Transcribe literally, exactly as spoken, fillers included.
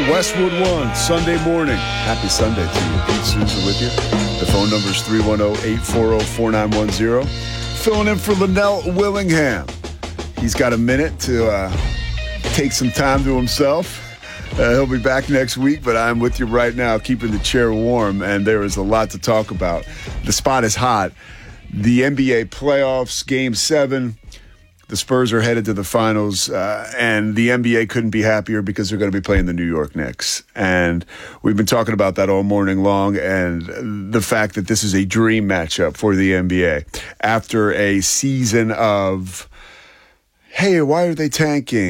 Westwood One, Sunday morning. Happy Sunday to you. Pete Souza with you. The phone number is three one zero, eight four zero, four nine one zero. Filling in for Linnell Willingham. He's got a minute to uh, take some time to himself. Uh, he'll be back next week, but I'm with you right now, keeping the chair warm, and there is a lot to talk about. The spot is hot. The N B A playoffs, Game seven. The Spurs are headed to the finals, uh, and the N B A couldn't be happier because they're going to be playing the New York Knicks. And we've been talking about that all morning long, and the fact that this is a dream matchup for the N B A. After a season of, hey, why are they tanking?